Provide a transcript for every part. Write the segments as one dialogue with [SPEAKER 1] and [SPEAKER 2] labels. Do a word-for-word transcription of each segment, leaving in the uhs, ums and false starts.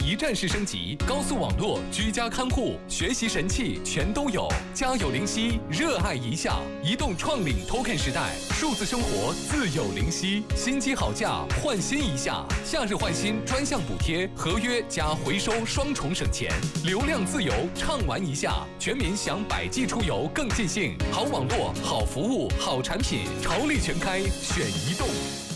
[SPEAKER 1] 一站式升级，高速网络、居家看护、学习神器全都有。家有灵犀，热爱一下。移动创领 Token 时代，数字生活自有灵犀。新机好价，换新一下。夏日换新专项补贴，合约加回收双重省钱。流量自由，畅玩一下。全民享百 G 出游更尽兴。好网络，好服务，好产品，潮力全开，选移动。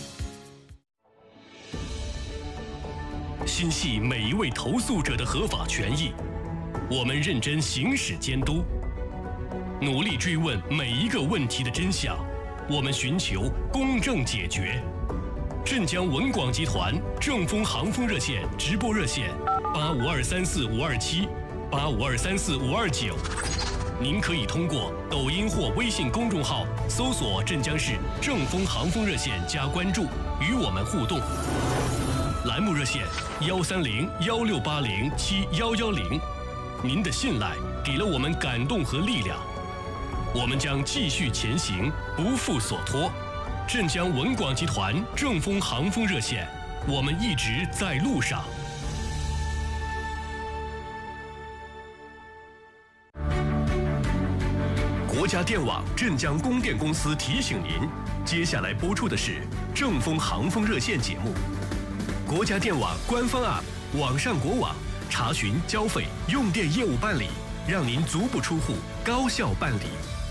[SPEAKER 2] 心系每一位投诉者的合法权益，我们认真行使监督，努力追问每一个问题的真相，我们寻求公正解决。镇江文广集团正丰航风热线直播热线八五二三四五二七八五二三四五二九，您可以通过抖音或微信公众号搜索镇江市正丰航风热线加关注，与我们互动。栏目热线幺三零幺六八零七幺幺零，您的信赖给了我们感动和力量，我们将继续前行，不负所托。镇江文广集团正丰航风热线，我们一直在路上。国家电网镇江供电公司提醒您，接下来播出的是正丰航风热线节目。国家电网官方 App 网上国网，查询交费用电业务办理，让您足不出户，高效办理。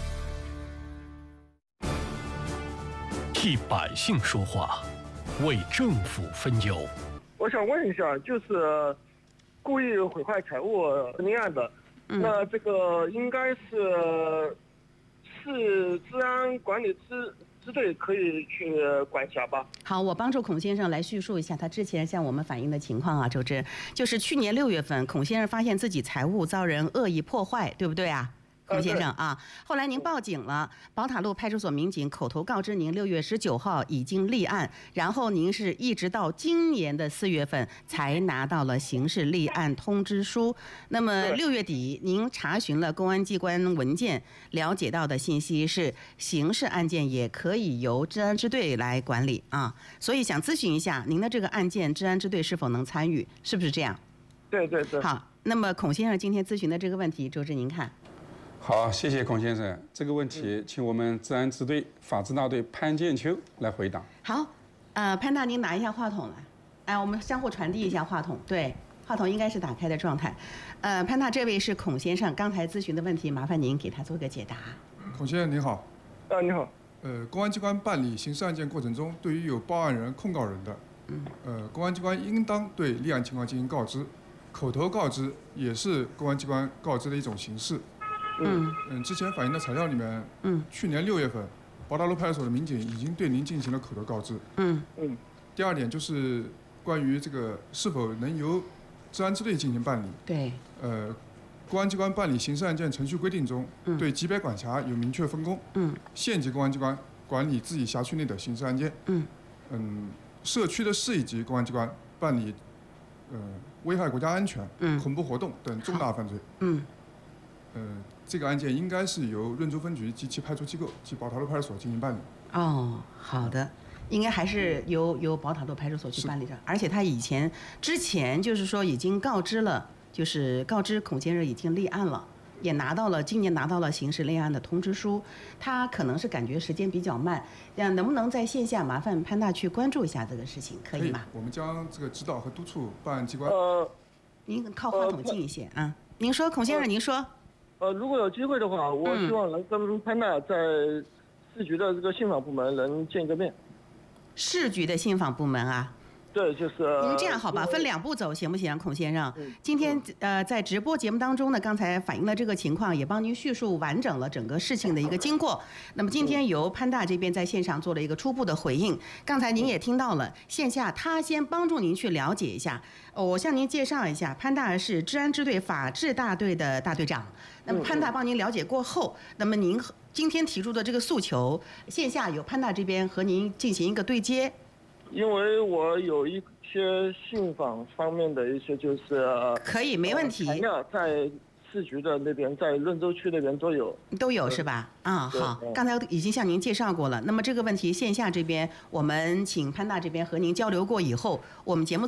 [SPEAKER 2] 替百姓说话，为政府分忧。
[SPEAKER 3] 我想问一下，就是故意毁坏财物立案的，嗯、那这个应该是市治安管理支支队可以去管辖吧？
[SPEAKER 4] 好，我帮助孔先生来叙述一下他之前向我们反映的情况啊，周知，就是去年六月份，孔先生发现自己财物遭人恶意破坏，对不对啊？孔先生啊，后来您报警了，宝塔路派出所民警口头告知您六月十九号已经立案，然后您是一直到今年的四月份才拿到了刑事立案通知书。那么六月底您查询了公安机关文件，了解到的信息是刑事案件也可以由治安支队来管理啊，所以想咨询一下您的这个案件，治安支队是否能参与，是不是这样？
[SPEAKER 3] 对对对。
[SPEAKER 4] 好，那么孔先生今天咨询的这个问题，周知您看。
[SPEAKER 5] 好，谢谢孔先生。这个问题，请我们治安支队法制大队潘建秋来回答。
[SPEAKER 4] 好，呃，潘大，您拿一下话筒来，哎，我们相互传递一下话筒。对，话筒应该是打开的状态。呃，潘大，这位是孔先生刚才咨询的问题，麻烦您给他做个解答。
[SPEAKER 6] 孔先生您好。
[SPEAKER 3] 啊，你好。
[SPEAKER 6] 呃，公安机关办理刑事案件过程中，对于有报案人、控告人的，
[SPEAKER 4] 嗯，
[SPEAKER 6] 呃，公安机关应当对立案情况进行告知，口头告知也是公安机关告知的一种形式。
[SPEAKER 4] 嗯
[SPEAKER 6] 嗯，之前反映的材料里面，
[SPEAKER 4] 嗯，
[SPEAKER 6] 去年六月份，宝塔路派出所的民警已经对您进行了口头告知。
[SPEAKER 4] 嗯
[SPEAKER 3] 嗯。
[SPEAKER 6] 第二点就是关于这个是否能由治安支队进行办理。
[SPEAKER 4] 对。
[SPEAKER 6] 呃，公安机关办理刑事案件程序规定中，
[SPEAKER 4] 嗯、
[SPEAKER 6] 对级别管辖有明确分工。
[SPEAKER 4] 嗯。
[SPEAKER 6] 县级公安机关管理自己辖区内的刑事案件。
[SPEAKER 4] 嗯。
[SPEAKER 6] 嗯，社区的市一级公安机关办理，呃，危害国家安全、
[SPEAKER 4] 嗯、
[SPEAKER 6] 恐怖活动等重大犯罪。
[SPEAKER 4] 嗯。
[SPEAKER 6] 呃，这个案件应该是由润州分局及其派出机构及宝塔路派出所进行办理。
[SPEAKER 4] 哦，好的，应该还是由由宝塔路派出所去办理的。而且他以前之前就是说已经告知了，就是告知孔先生已经立案了，也拿到了今年拿到了刑事立案的通知书。他可能是感觉时间比较慢，让能不能在线下麻烦潘大去关注一下这个事情，可以吗？
[SPEAKER 6] 可以，我们将这个指导和督促办案机关。
[SPEAKER 3] 呃，
[SPEAKER 4] 您靠话筒近一些啊、呃。您说，孔先生，您说。
[SPEAKER 3] 呃，如果有机会的话，我希望能跟潘大在市局的这个信访部门能见个面。
[SPEAKER 4] 市局的信访部门啊？
[SPEAKER 3] 对，就是。
[SPEAKER 4] 您这样好吧，分两步走行不行，孔先生？今天呃在直播节目当中呢，刚才反映了这个情况，也帮您叙述完整了整个事情的一个经过。那么今天由潘大这边在线上做了一个初步的回应。刚才您也听到了，线下他先帮助您去了解一下。哦、我向您介绍一下，潘大是治安支队法制大队的大队长。那么潘大帮您了解过后，那么您今天提出的这个诉求，线下由潘大这边和您进行一个对接。
[SPEAKER 3] 因为我有一些信访方面的一些就是
[SPEAKER 4] 可以没问题，
[SPEAKER 3] 材料在市局的那边，在润州区那边都有
[SPEAKER 4] 都有是吧？啊，好，刚才已经向您介绍过了。那么这个问题线下这边，我们请潘大这边和您交流过以后，我们节目